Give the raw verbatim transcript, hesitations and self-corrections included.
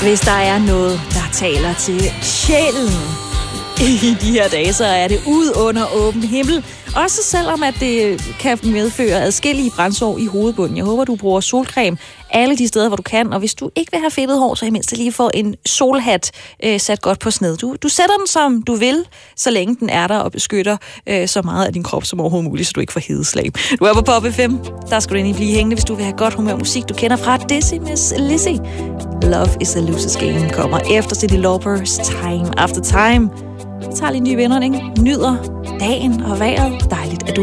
Hvis der er noget, der taler til sjælen i de her dage, så er det ud under åben himmel. Også selvom at det kan medføre adskillige brændsår i hovedbunden. Jeg håber, du bruger solcreme alle de steder, hvor du kan. Og hvis du ikke vil have fedtet hår, så i mindst lige få en solhat øh, sat godt på sned. Du, du sætter den, som du vil, så længe den er der og beskytter øh, så meget af din krop som overhovedet muligt, så du ikke får hedeslag. Du er på Pop F M. Der skal du endelig blive hængende, hvis du vil have godt humør musik, du kender fra Dizzy Miss Lizzy. Love is a Loser's Game kommer efter Cyndi Laupers Time After Time. Vi tager lige en ny venner, ikke? Nyder dagen og vejret. Dejligt, at du